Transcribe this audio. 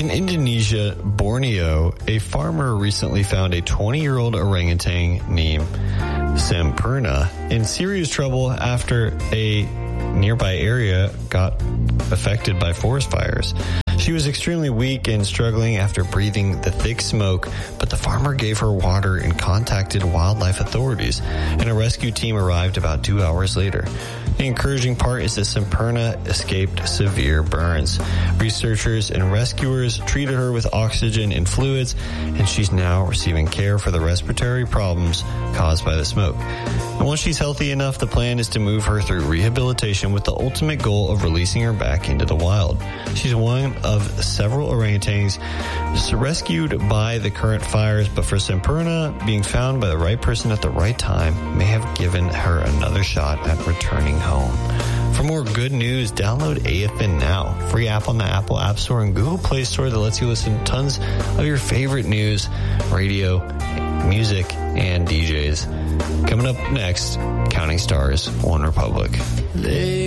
In Indonesia, Borneo, a farmer recently found a 20-year-old orangutan named Sempurna in serious trouble after a nearby area got affected by forest fires. She was extremely weak and struggling after breathing the thick smoke, but the farmer gave her water and contacted wildlife authorities, and a rescue team arrived about 2 hours later. The encouraging part is that Sempurna escaped severe burns. Researchers and rescuers treated her with oxygen and fluids, and she's now receiving care for the respiratory problems caused by the smoke. And once she's healthy enough, the plan is to move her through rehabilitation with the ultimate goal of releasing her back into the wild. She's one of several orangutans rescued by the current fires, but for Sempurna, being found by the right person at the right time may have given her another shot at returning home. For more good news, download AFN Now, free app on the Apple App Store and Google Play Store that lets you listen to tons of your favorite news, radio, music, and DJs. Coming up next, Counting Stars, One Republic.